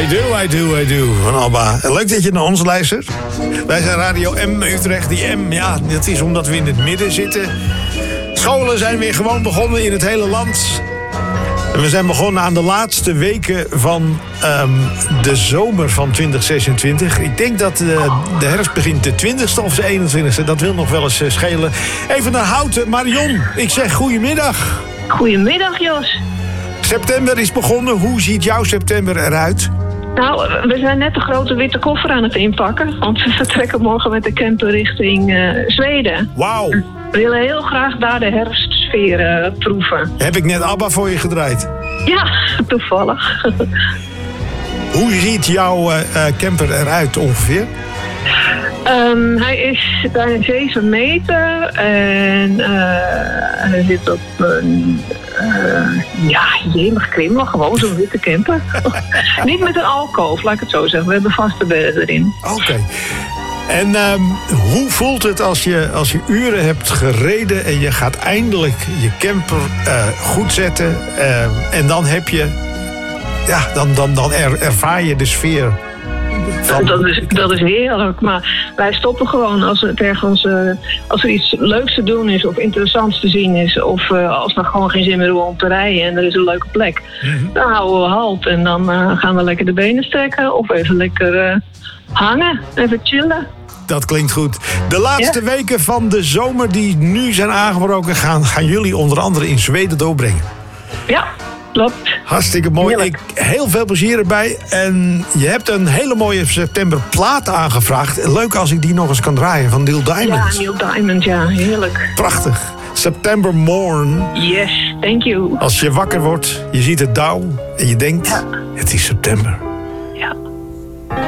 I do van ABBA. Leuk dat je naar ons luistert. Wij zijn Radio M Utrecht. Die M, ja, dat is omdat we in het midden zitten. Scholen zijn weer gewoon begonnen in het hele land. En we zijn begonnen aan de laatste weken van de zomer van 2026. Ik denk dat de herfst begint de 20e of de 21e. Dat wil nog wel eens schelen. Even naar Houten. Marion, ik zeg goedemiddag. Goedemiddag, Jos. September is begonnen. Hoe ziet jouw september eruit? Nou, we zijn net de grote witte koffer aan het inpakken. Want we vertrekken morgen met de camper richting Zweden. Wauw. We willen heel graag daar de herfstsfeer proeven. Heb ik net ABBA voor je gedraaid? Ja, toevallig. Hoe ziet jouw camper eruit ongeveer? Hij is bijna 7 meter en hij zit op een jemig krimmel, gewoon zo'n witte camper. Niet met een alkoof, laat ik het zo zeggen. We hebben vaste bedden erin. Oké. En hoe voelt het als je uren hebt gereden en je gaat eindelijk je camper goed zetten en dan heb je, ja, dan ervaar je de sfeer. Dat is heerlijk, maar wij stoppen gewoon als het ergens, als er iets leuks te doen is of interessants te zien is, of als we gewoon geen zin meer hebben om te rijden en er is een leuke plek. Mm-hmm. Dan houden we halt en dan gaan we lekker de benen strekken of even lekker hangen, even chillen. Dat klinkt goed. De laatste weken van de zomer die nu zijn aangebroken gaan jullie onder andere in Zweden doorbrengen. Ja. Klopt. Hartstikke mooi. Heel veel plezier erbij. En je hebt een hele mooie september plaat aangevraagd. Leuk als ik die nog eens kan draaien van Neil Diamond. Ja, Neil Diamond, ja. Heerlijk. Prachtig. September Morn. Yes, thank you. Als je wakker wordt, je ziet het dauw en je denkt, het is september.